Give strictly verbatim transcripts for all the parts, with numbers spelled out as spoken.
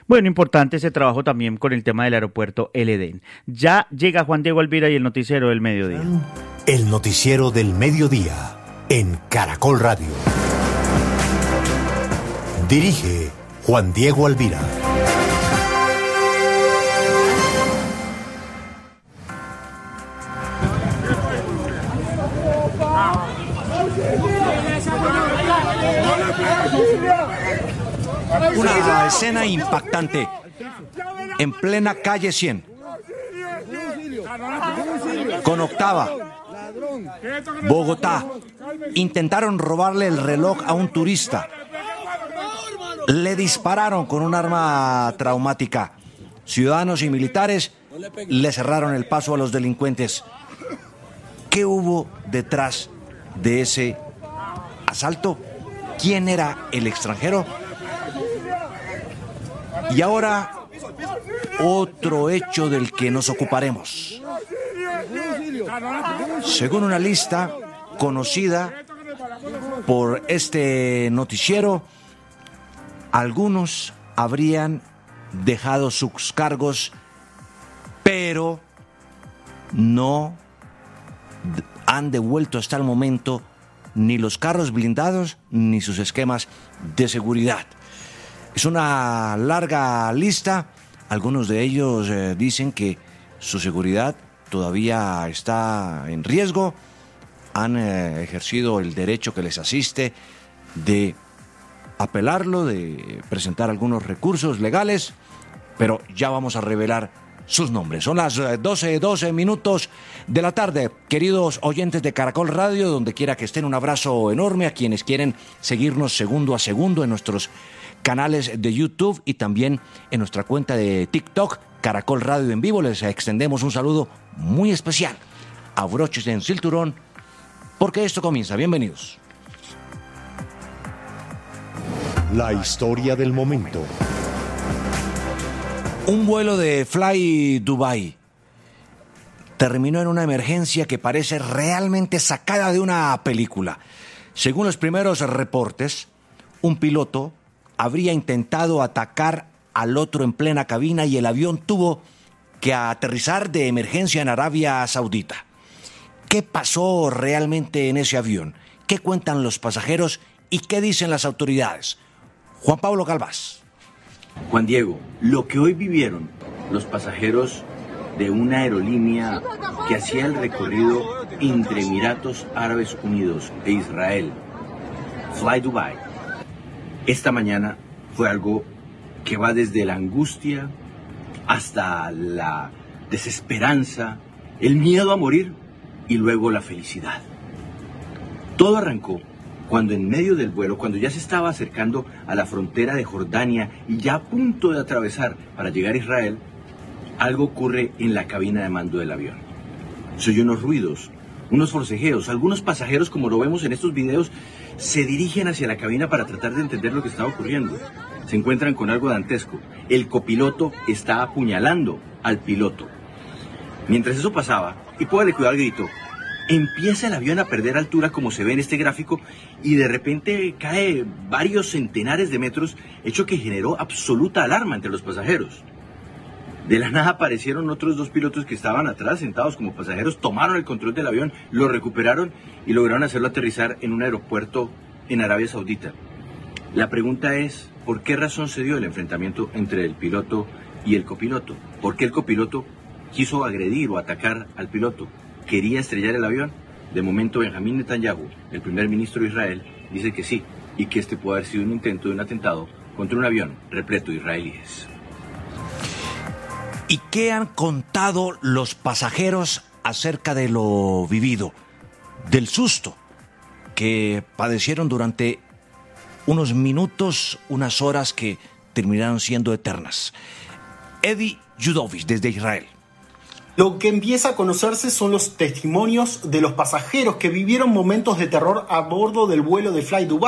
Bueno, importante ese trabajo también con el tema del aeropuerto El Edén. Ya llega Juan Diego Alvira y el noticiero del mediodía. El noticiero del mediodía en Caracol Radio. Dirige Juan Diego Alvira. Una escena impactante en plena calle cien, con Octava, Bogotá. Intentaron robarle el reloj a un turista. Le dispararon con un arma traumática. Ciudadanos y militares le cerraron el paso a los delincuentes. ¿Qué hubo detrás de ese asalto? ¿Quién era el extranjero? Y ahora, otro hecho del que nos ocuparemos. Según una lista conocida por este noticiero, algunos habrían dejado sus cargos, pero no han devuelto hasta el momento ni los carros blindados ni sus esquemas de seguridad. Es una larga lista. Algunos de ellos eh, dicen que su seguridad todavía está en riesgo. Han eh, ejercido el derecho que les asiste de apelarlo, de presentar algunos recursos legales, pero ya vamos a revelar sus nombres. Son las doce, doce minutos de la tarde. Queridos oyentes de Caracol Radio, donde quiera que estén, un abrazo enorme a quienes quieren seguirnos segundo a segundo en nuestros canales de YouTube y también en nuestra cuenta de TikTok, Caracol Radio en Vivo. Les extendemos un saludo muy especial. Abróchense en cinturón, porque esto comienza. Bienvenidos. La historia del momento. Un vuelo de Fly Dubai terminó en una emergencia que parece realmente sacada de una película. Según los primeros reportes, un piloto habría intentado atacar al otro en plena cabina y el avión tuvo que aterrizar de emergencia en Arabia Saudita. ¿Qué pasó realmente en ese avión? ¿Qué cuentan los pasajeros y qué dicen las autoridades? Juan Pablo Galvás. Juan Diego, lo que hoy vivieron los pasajeros de una aerolínea que hacía el recorrido entre Emiratos Árabes Unidos e Israel, Fly Dubai, esta mañana fue algo que va desde la angustia hasta la desesperanza, el miedo a morir y luego la felicidad. Todo arrancó cuando en medio del vuelo, cuando ya se estaba acercando a la frontera de Jordania y ya a punto de atravesar para llegar a Israel, algo ocurre en la cabina de mando del avión. Se oyen unos ruidos, unos forcejeos. Algunos pasajeros, como lo vemos en estos videos, se dirigen hacia la cabina para tratar de entender lo que está ocurriendo. Se encuentran con algo dantesco. El copiloto está apuñalando al piloto. Mientras eso pasaba, y póngale cuidado al grito, empieza el avión a perder altura, como se ve en este gráfico, y de repente cae varios centenares de metros, hecho que generó absoluta alarma entre los pasajeros. De la nada aparecieron otros dos pilotos que estaban atrás, sentados como pasajeros, tomaron el control del avión, lo recuperaron y lograron hacerlo aterrizar en un aeropuerto en Arabia Saudita. La pregunta es, ¿por qué razón se dio el enfrentamiento entre el piloto y el copiloto? ¿Por qué el copiloto quiso agredir o atacar al piloto? ¿Quería estrellar el avión? De momento, Benjamín Netanyahu, el primer ministro de Israel, dice que sí, y que este puede haber sido un intento de un atentado contra un avión repleto de israelíes. ¿Y qué han contado los pasajeros acerca de lo vivido, del susto que padecieron durante unos minutos, unas horas que terminaron siendo eternas? Eddie Judovich, desde Israel. Lo que empieza a conocerse son los testimonios de los pasajeros que vivieron momentos de terror a bordo del vuelo de Fly Dubai,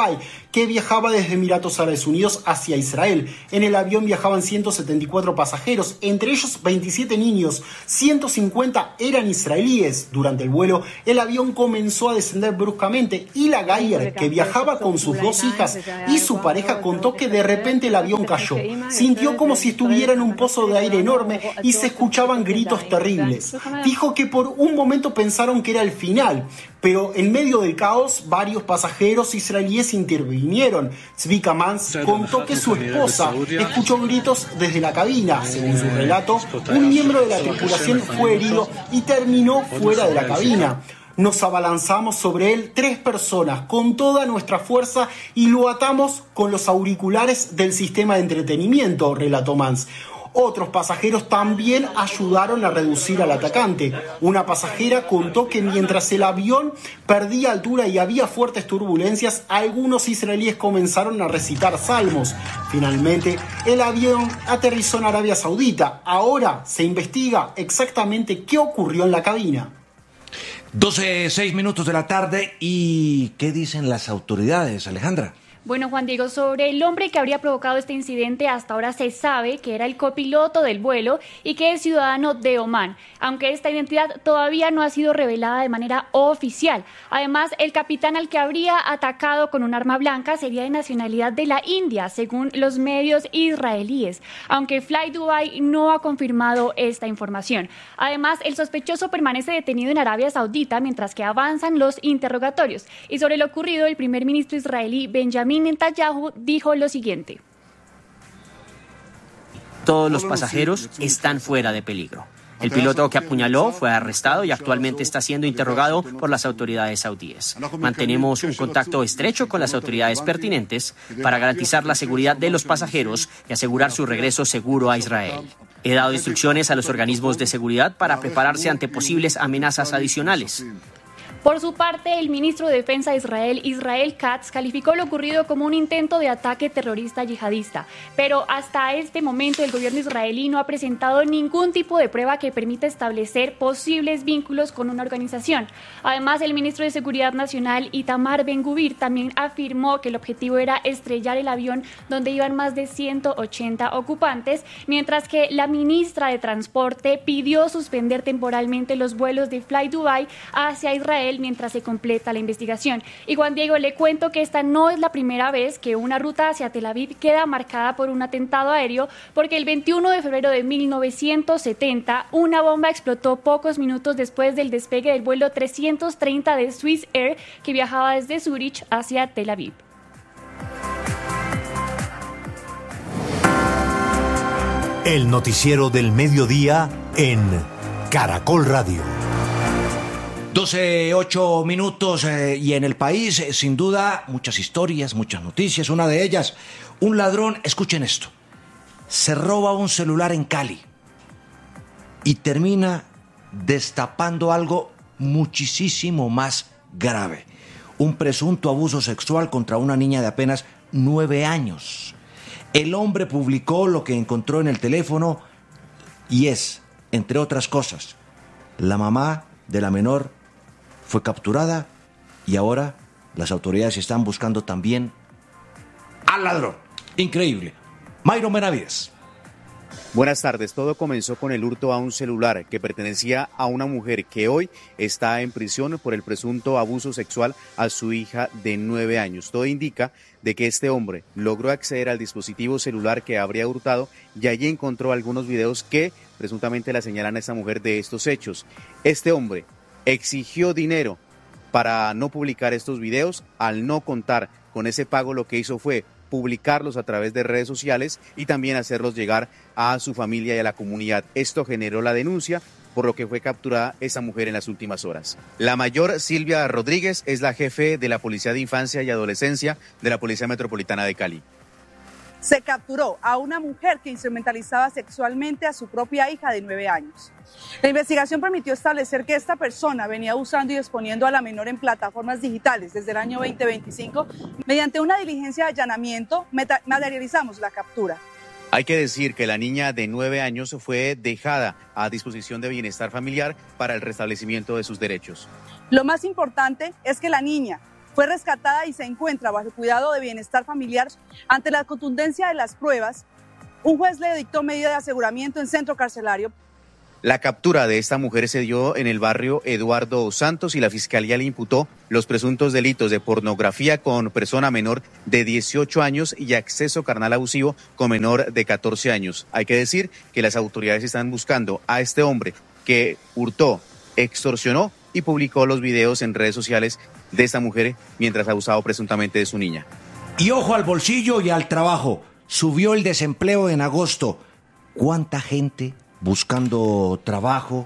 que viajaba desde Emiratos Árabes Unidos hacia Israel. En el avión viajaban ciento setenta y cuatro pasajeros, entre ellos veintisiete niños, ciento cincuenta eran israelíes. Durante el vuelo, el avión comenzó a descender bruscamente y la Gayer, que viajaba con sus dos hijas y su pareja, contó que de repente el avión cayó. Sintió como si estuviera en un pozo de aire enorme y se escuchaban gritos terribles. Dijo que por un momento pensaron que era el final, pero en medio del caos varios pasajeros israelíes intervinieron. Zvika Mans contó que su esposa escuchó gritos desde la cabina. Según su relato, un miembro de la tripulación fue herido y terminó fuera de la cabina. Nos abalanzamos sobre él tres personas con toda nuestra fuerza y lo atamos con los auriculares del sistema de entretenimiento, relató Mans. Otros pasajeros también ayudaron a reducir al atacante. Una pasajera contó que mientras el avión perdía altura y había fuertes turbulencias, algunos israelíes comenzaron a recitar salmos. Finalmente, el avión aterrizó en Arabia Saudita. Ahora se investiga exactamente qué ocurrió en la cabina. doce, seis minutos de la tarde. ¿Y qué dicen las autoridades, Alejandra? Bueno, Juan Diego, sobre el hombre que habría provocado este incidente, hasta ahora se sabe que era el copiloto del vuelo y que es ciudadano de Omán, aunque esta identidad todavía no ha sido revelada de manera oficial. Además, el capitán al que habría atacado con un arma blanca sería de nacionalidad de la India, según los medios israelíes, aunque Fly Dubai no ha confirmado esta información. Además, el sospechoso permanece detenido en Arabia Saudita mientras que avanzan los interrogatorios. Y sobre lo ocurrido, el primer ministro israelí Benjamin Netanyahu dijo lo siguiente: todos los pasajeros están fuera de peligro. El piloto que apuñaló fue arrestado y actualmente está siendo interrogado por las autoridades saudíes. Mantenemos un contacto estrecho con las autoridades pertinentes para garantizar la seguridad de los pasajeros y asegurar su regreso seguro a Israel. He dado instrucciones a los organismos de seguridad para prepararse ante posibles amenazas adicionales. Por su parte, el ministro de Defensa de Israel, Israel Katz, calificó lo ocurrido como un intento de ataque terrorista yihadista, pero hasta este momento el gobierno israelí no ha presentado ningún tipo de prueba que permita establecer posibles vínculos con una organización. Además, el ministro de Seguridad Nacional, Itamar Ben-Gvir, también afirmó que el objetivo era estrellar el avión donde iban más de ciento ochenta ocupantes, mientras que la ministra de Transporte pidió suspender temporalmente los vuelos de Fly Dubai hacia Israel mientras se completa la investigación. Y Juan Diego, le cuento que esta no es la primera vez que una ruta hacia Tel Aviv queda marcada por un atentado aéreo, porque el veintiuno de febrero de mil novecientos setenta una bomba explotó pocos minutos después del despegue del vuelo trescientos treinta de Swiss Air que viajaba desde Zurich hacia Tel Aviv. El noticiero del mediodía en Caracol Radio. doce, ocho minutos eh, y en el país, eh, sin duda, muchas historias, muchas noticias. Una de ellas, un ladrón, escuchen esto, se roba un celular en Cali y termina destapando algo muchísimo más grave. Un presunto abuso sexual contra una niña de apenas nueve años. El hombre publicó lo que encontró en el teléfono y es, entre otras cosas, la mamá de la menor fue capturada y ahora las autoridades están buscando también al ladrón. Increíble. Mayron Benavides. Buenas tardes. Todo comenzó con el hurto a un celular que pertenecía a una mujer que hoy está en prisión por el presunto abuso sexual a su hija de nueve años. Todo indica de que este hombre logró acceder al dispositivo celular que habría hurtado y allí encontró algunos videos que presuntamente la señalan a esta mujer de estos hechos. Este hombre exigió dinero para no publicar estos videos. Al no contar con ese pago, lo que hizo fue publicarlos a través de redes sociales y también hacerlos llegar a su familia y a la comunidad. Esto generó la denuncia, por lo que fue capturada esa mujer en las últimas horas. La mayor, Silvia Rodríguez, es la jefe de la Policía de Infancia y Adolescencia de la Policía Metropolitana de Cali. Se capturó a una mujer que instrumentalizaba sexualmente a su propia hija de nueve años. La investigación permitió establecer que esta persona venía usando y exponiendo a la menor en plataformas digitales desde el año veinte veinticinco. Mediante una diligencia de allanamiento, materializamos la captura. Hay que decir que la niña de nueve años fue dejada a disposición de Bienestar Familiar para el restablecimiento de sus derechos. Lo más importante es que la niña Fue rescatada y se encuentra bajo el cuidado de bienestar familiar. Ante la contundencia de las pruebas, un juez le dictó medida de aseguramiento en centro carcelario. La captura de esta mujer se dio en el barrio Eduardo Santos y la fiscalía le imputó los presuntos delitos de pornografía con persona menor de dieciocho años y acceso carnal abusivo con menor de catorce años. Hay que decir que las autoridades están buscando a este hombre que hurtó, extorsionó y publicó los videos en redes sociales de esta mujer mientras abusaba presuntamente de su niña. Y ojo al bolsillo y al trabajo. Subió el desempleo en agosto. ¿Cuánta gente buscando trabajo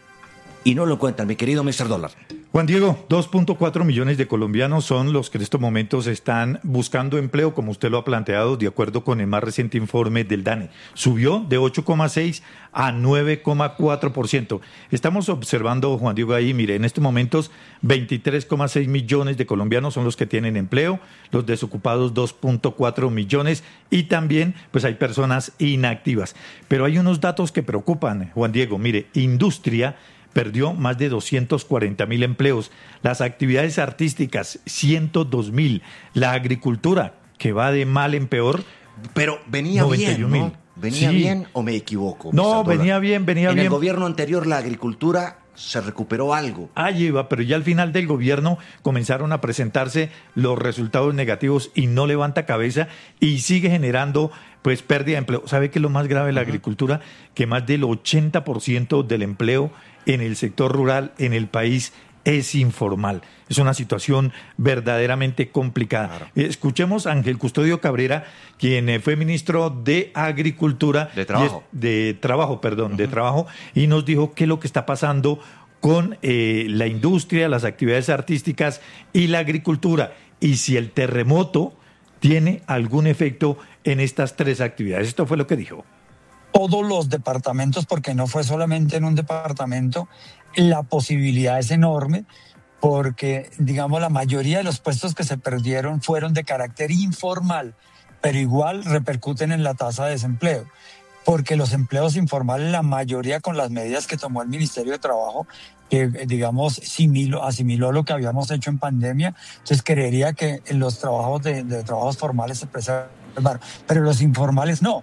y no lo encuentran, mi querido mister Dólar? Juan Diego, dos punto cuatro millones de colombianos son los que en estos momentos están buscando empleo, como usted lo ha planteado, de acuerdo con el más reciente informe del DANE. Subió de ocho coma seis a nueve coma cuatro por ciento. Estamos observando, Juan Diego, ahí, mire, en estos momentos veintitrés coma seis millones de colombianos son los que tienen empleo, los desocupados dos punto cuatro millones y también pues hay personas inactivas. Pero hay unos datos que preocupan, Juan Diego. Mire, industria perdió más de doscientos cuarenta mil empleos, las actividades artísticas ciento dos mil, la agricultura que va de mal en peor. Pero venía bien, ¿no? ¿Venía sí. bien o me equivoco? No, venía bien, venía en bien. En el gobierno anterior la agricultura se recuperó algo. Ah, lleva, pero ya al final del gobierno comenzaron a presentarse los resultados negativos y no levanta cabeza y sigue generando pues pérdida de empleo. ¿Sabe qué es lo más grave de la uh-huh. agricultura? Que más del ochenta por ciento del empleo en el sector rural en el país es informal. Es una situación verdaderamente complicada. Claro. Escuchemos a Ángel Custodio Cabrera, quien fue ministro de Agricultura. De Trabajo. Y es, de Trabajo, perdón, uh-huh. de Trabajo, y nos dijo qué es lo que está pasando con eh, la industria, las actividades artísticas y la agricultura. Y si el terremoto tiene algún efecto en estas tres actividades. Esto fue lo que dijo. Todos los departamentos, porque no fue solamente en un departamento, la posibilidad es enorme porque, digamos, la mayoría de los puestos que se perdieron fueron de carácter informal, pero igual repercuten en la tasa de desempleo, porque los empleos informales, la mayoría con las medidas que tomó el Ministerio de Trabajo, que, digamos, asimiló, asimiló lo que habíamos hecho en pandemia, entonces creería que los trabajos de, de trabajos formales se preservaron, pero los informales no.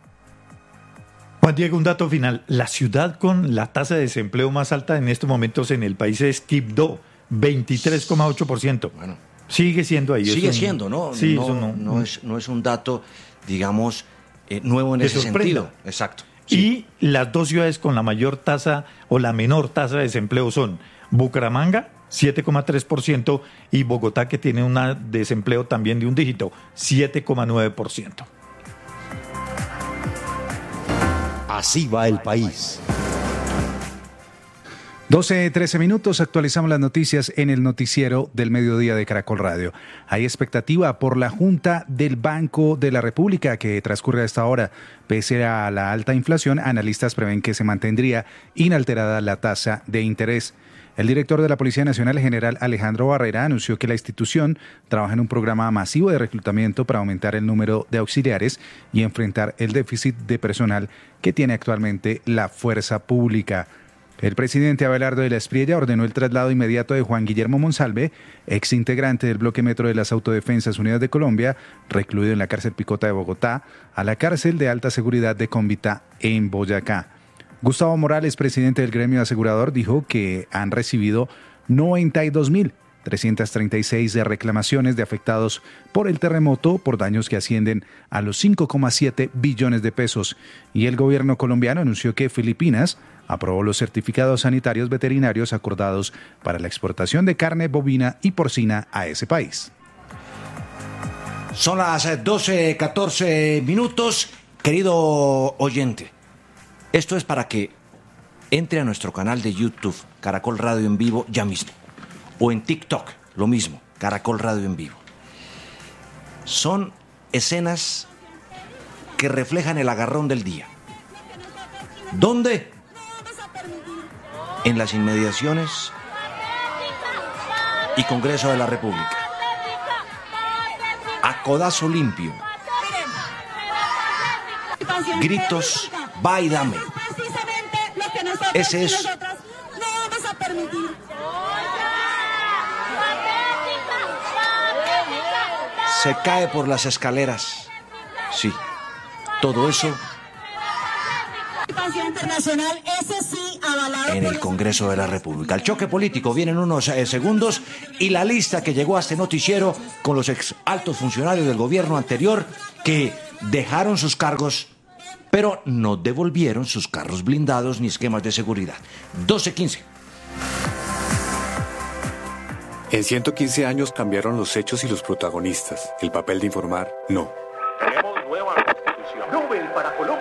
Juan Diego, un dato final. La ciudad con la tasa de desempleo más alta en estos momentos en el país es Quibdó, veintitrés coma ocho por ciento. Bueno, sigue siendo ahí. Sigue un, siendo, ¿no? Sí, no, eso no, no, es, no es un dato, digamos, eh, nuevo en ese sorprenda. sentido. Exacto. Sí. Y las dos ciudades con la mayor tasa o la menor tasa de desempleo son Bucaramanga, siete coma tres por ciento, y Bogotá, que tiene un desempleo también de un dígito, siete coma nueve por ciento. Así va el país. doce, trece minutos, actualizamos las noticias en el noticiero del mediodía de Caracol Radio. Hay expectativa por la Junta del Banco de la República que transcurre a esta hora. Pese a la alta inflación, analistas prevén que se mantendría inalterada la tasa de interés. El director de la Policía Nacional, general Alejandro Barrera, anunció que la institución trabaja en un programa masivo de reclutamiento para aumentar el número de auxiliares y enfrentar el déficit de personal que tiene actualmente la fuerza pública. El presidente Abelardo de la Espriella ordenó el traslado inmediato de Juan Guillermo Monsalve, ex integrante del bloque metro de las Autodefensas Unidas de Colombia, recluido en la cárcel Picota de Bogotá, a la cárcel de alta seguridad de Cómbita en Boyacá. Gustavo Morales, presidente del gremio asegurador, dijo que han recibido noventa y dos mil trescientas treinta y seis reclamaciones de afectados por el terremoto por daños que ascienden a los cinco coma siete billones de pesos. Y el gobierno colombiano anunció que Filipinas aprobó los certificados sanitarios veterinarios acordados para la exportación de carne bovina y porcina a ese país. Son las doce, catorce minutos, querido oyente. Esto es para que entre a nuestro canal de YouTube, Caracol Radio en Vivo, ya mismo. O en TikTok, lo mismo, Caracol Radio en Vivo. Son escenas que reflejan el agarrón del día. ¿Dónde? En las inmediaciones y Congreso de la República. A codazo limpio. Gritos, va y dame. Ese es se cae por las escaleras. Sí, todo eso internacional, ese sí, avalado en el Congreso de la República. El choque político viene en unos eh, segundos y la lista que llegó a este noticiero con los ex altos funcionarios del gobierno anterior que dejaron sus cargos, pero no devolvieron sus carros blindados ni esquemas de seguridad. doce quince. En ciento quince años cambiaron los hechos y los protagonistas. El papel de informar, no. Tenemos nueva constitución. Nobel para Colombia.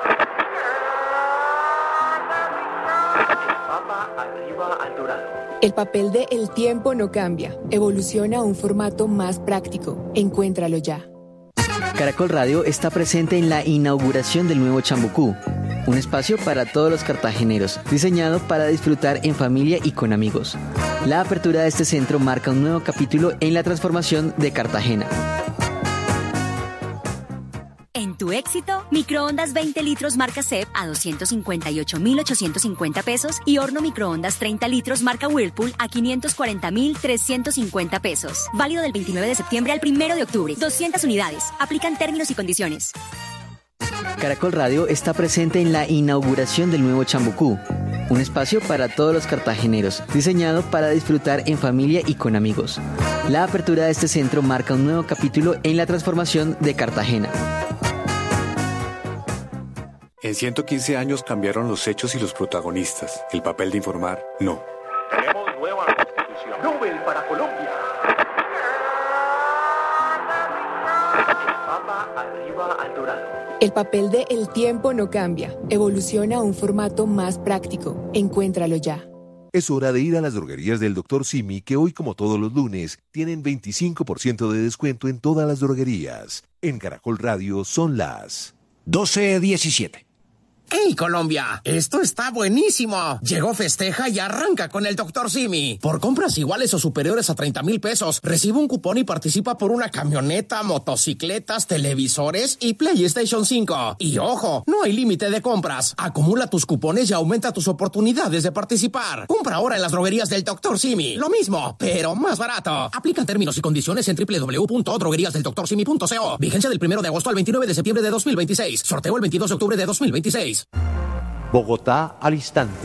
El Papa arriba al dorado. El papel de El tiempo no cambia. Evoluciona a un formato más práctico. Encuéntralo ya. Caracol Radio está presente en la inauguración del nuevo Chambucú, un espacio para todos los cartageneros, diseñado para disfrutar en familia y con amigos. La apertura de este centro marca un nuevo capítulo en la transformación de Cartagena. En tu éxito, microondas veinte litros marca C E P a doscientos cincuenta y ocho mil ochocientos cincuenta pesos y horno microondas treinta litros marca Whirlpool a quinientos cuarenta mil trescientos cincuenta pesos. Válido del veintinueve de septiembre al primero de octubre. doscientas unidades. Aplican términos y condiciones. Caracol Radio está presente en la inauguración del nuevo Chambucú, un espacio para todos los cartageneros, diseñado para disfrutar en familia y con amigos. La apertura de este centro marca un nuevo capítulo en la transformación de Cartagena. En ciento quince años cambiaron los hechos y los protagonistas. El papel de informar, no. Tenemos nueva constitución. Nobel para Colombia. El Papa arriba al dorado. El papel de El tiempo no cambia. Evoluciona a un formato más práctico. Encuéntralo ya. Es hora de ir a las droguerías del doctor Simi, que hoy, como todos los lunes, tienen veinticinco por ciento de descuento en todas las droguerías. En Caracol Radio son las doce diecisiete. ¡Hey, Colombia! ¡Esto está buenísimo! Llegó Festeja y arranca con el doctor Simi. Por compras iguales o superiores a treinta mil pesos, recibe un cupón y participa por una camioneta, motocicletas, televisores y PlayStation cinco. Y ojo, no hay límite de compras. Acumula tus cupones y aumenta tus oportunidades de participar. Compra ahora en las droguerías del doctor Simi. Lo mismo, pero más barato. Aplican términos y condiciones en doble u doble u doble u punto droguerías del doctor simi punto co. Vigencia del primero de agosto al veintinueve de septiembre de dos mil veintiséis. Sorteo el veintidós de octubre de dos mil veintiséis. Bogotá al instante.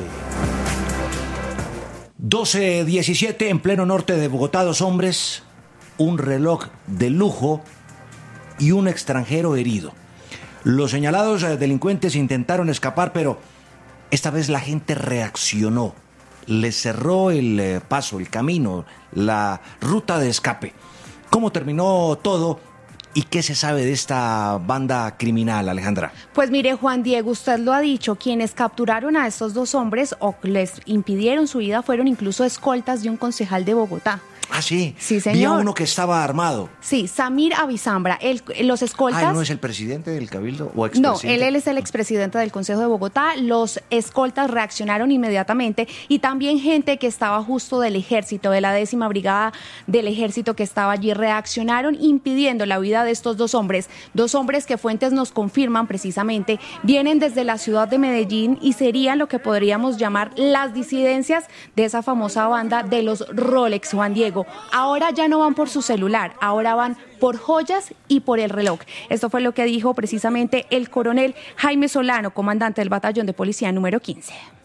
doce diecisiete en pleno norte de Bogotá, dos hombres, un reloj de lujo y un extranjero herido. Los señalados delincuentes intentaron escapar, pero esta vez la gente reaccionó. Les cerró el paso, el camino, la ruta de escape. ¿Cómo terminó todo? ¿Y qué se sabe de esta banda criminal, Alejandra? Pues mire, Juan Diego, usted lo ha dicho, quienes capturaron a estos dos hombres o les impidieron su vida fueron incluso escoltas de un concejal de Bogotá. Ah, sí. Sí, señor. Vi a uno que estaba armado. Sí, Samir Abisambra. El, los escoltas... Ah, ¿no es el presidente del Cabildo o No, él, él es el expresidente del Consejo de Bogotá. Los escoltas reaccionaron inmediatamente y también gente que estaba justo del ejército, de la décima brigada del ejército que estaba allí, reaccionaron impidiendo la huida de estos dos hombres. Dos hombres que fuentes nos confirman precisamente vienen desde la ciudad de Medellín y serían lo que podríamos llamar las disidencias de esa famosa banda de los Rolex, Juan Diego. Ahora ya no van por su celular, ahora van por joyas y por el reloj. Esto fue lo que dijo precisamente el coronel Jaime Solano, comandante del batallón de policía número quince.